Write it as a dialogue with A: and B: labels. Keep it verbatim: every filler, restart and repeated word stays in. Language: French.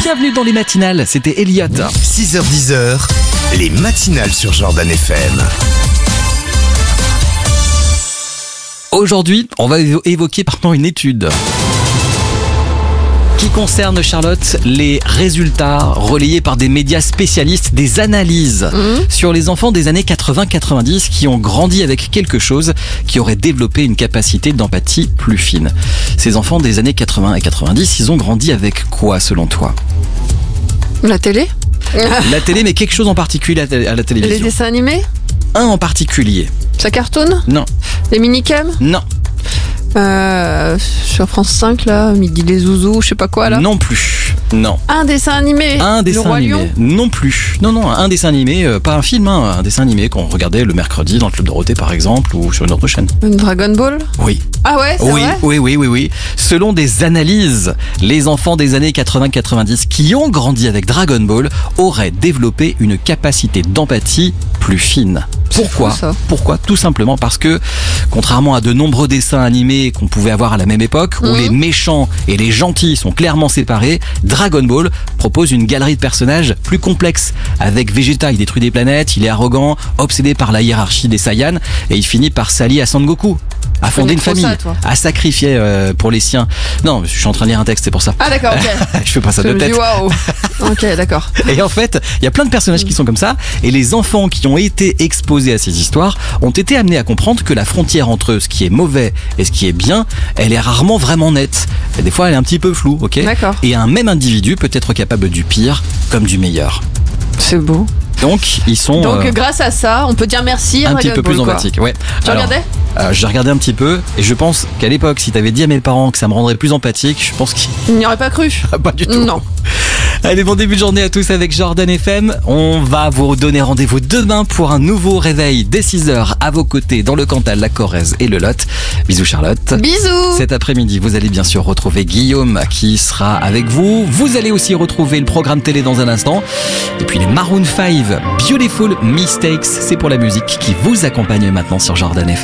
A: bienvenue dans les matinales, c'était Elliot.
B: six heures dix, les matinales sur Jordan F M.
A: Aujourd'hui, on va évo- évoquer pardon, une étude qui concerne, Charlotte, les résultats relayés par des médias spécialistes, des analyses mmh. sur les enfants des années quatre-vingts quatre-vingt-dix qui ont grandi avec quelque chose qui aurait développé une capacité d'empathie plus fine. Ces enfants des années quatre-vingts et quatre-vingt-dix, ils ont grandi avec quoi selon toi ?
C: La télé ?
A: La télé, mais quelque chose en particulier à la télévision.
C: Les dessins animés ?
A: Un en particulier.
C: Ça cartoon ?
A: Non.
C: Les minicums ?
A: Non.
C: Euh, sur France cinq, là, Midi les Zouzous, je sais pas quoi, là.
A: Non plus. Non.
C: Un dessin animé.
A: Un dessin
C: Le Roi
A: animé.
C: Lion.
A: Non plus. Non, non, un dessin animé, euh, pas un film, hein, un dessin animé qu'on regardait le mercredi dans le Club Dorothée, par exemple, ou sur une autre chaîne.
C: Dragon Ball ?
A: Oui.
C: Ah ouais, c'est
A: oui,
C: vrai ?
A: oui, oui, oui, oui. Selon des analyses, les enfants des années quatre-vingts quatre-vingt-dix qui ont grandi avec Dragon Ball auraient développé une capacité d'empathie plus fine. Pourquoi ?
C: Fou, ça.
A: Pourquoi ? Tout simplement parce que, contrairement à de nombreux dessins animés qu'on pouvait avoir à la même époque, où
C: mmh.
A: les méchants et les gentils sont clairement séparés, Dragon Ball propose une galerie de personnages plus complexe. Avec Vegeta, il détruit des planètes, il est arrogant, obsédé par la hiérarchie des Saiyans, et il finit par s'allier à Sangoku, à fonder une famille,
C: ça,
A: à sacrifier euh, pour les siens. Non, je suis en train de lire un texte, c'est pour ça.
C: Ah d'accord, ok.
A: Je fais pas ça
C: Je
A: de
C: me
A: tête.
C: dis waouh. Ok, d'accord.
A: Et en fait, il y a plein de personnages qui sont comme ça, et les enfants qui ont été exposés à ces histoires ont été amenés à comprendre que la frontière entre ce qui est mauvais et ce qui est bien, elle est rarement vraiment nette. Et des fois, elle est un petit peu floue, ok ?
C: D'accord.
A: Et un même individu peut être capable du pire comme du meilleur.
C: C'est beau.
A: Donc, ils sont
C: Donc,
A: euh,
C: grâce à ça, on peut dire merci à
A: un
C: Dragon
A: petit peu
C: Ball,
A: plus
C: quoi.
A: empathiques. Ouais.
C: Tu
A: Alors,
C: regardais ?
A: euh, J'ai regardé un petit peu, et je pense qu'à l'époque, si t'avais dit à mes parents que ça me rendrait plus empathique, je pense qu'ils
C: Il n'y aurait pas cru.
A: pas du tout.
C: Non.
A: Allez, bon début de journée à tous avec Jordan F M. On va vous donner rendez-vous demain pour un nouveau réveil dès six heures à vos côtés dans le Cantal, la Corrèze et le Lot. Bisous Charlotte.
C: Bisous.
A: Cet après-midi, vous allez bien sûr retrouver Guillaume qui sera avec vous. Vous allez aussi retrouver le programme télé dans un instant. Et puis les Maroon five, Beautiful Mistakes, c'est pour la musique qui vous accompagne maintenant sur Jordan F M.